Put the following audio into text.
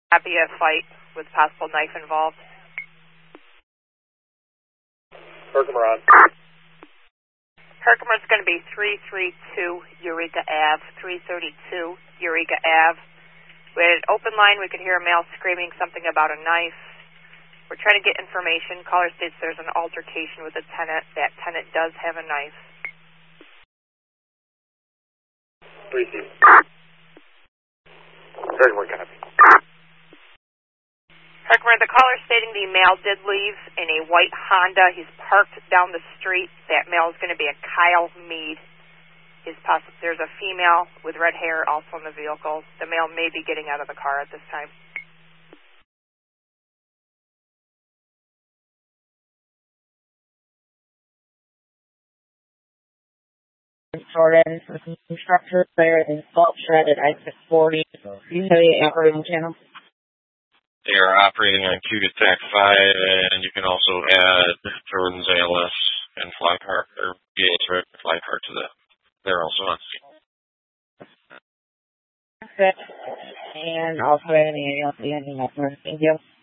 Happy a fight with possible knife involved. Herkimer on. Herkimer's going to be 332 Eureka Ave, 332 Eureka Ave. We had an open line. We could hear a male screaming something about a knife. We're trying to get information. Caller states there's an altercation with a tenant. That tenant does have a knife. 3-2. Herkimer, copy. Herkimer, the caller stating the male did leave in a white Honda. He's parked down the street. That male is going to be a Kyle Mead. There's a female with red hair also in the vehicle. The male may be getting out of the car at this time. Jordan, instructor there in Salt Shed at exit 40. You have the operating channel? They are operating on QTAC 5, and you can also add Jordan's ALS and fly car, or BA's fly car to there also on scene. Perfect. And also anything else at the end of that. Thank you.